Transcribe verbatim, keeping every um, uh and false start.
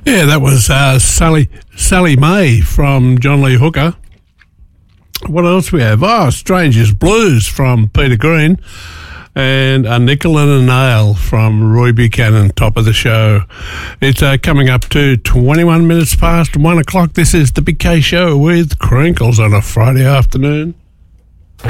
Yeah, that was uh, Sally Sally May from John Lee Hooker. What else we have? Oh, Strangers Blues from Peter Green. And A Nickel and a Nail from Roy Buchanan, top of the show. It's uh, coming up to twenty-one minutes past one o'clock. This is the Big K Show with Crinkles on a Friday afternoon.